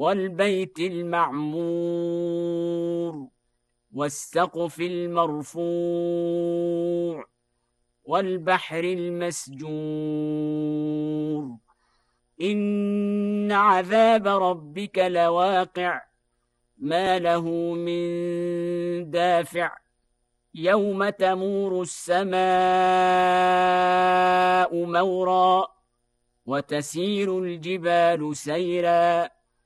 والبيت المعمور والسقف المرفوع والبحر المسجور إن عذاب ربك لواقع ما له من دافع يوم تمور السماء مورا وتسير الجبال سيرا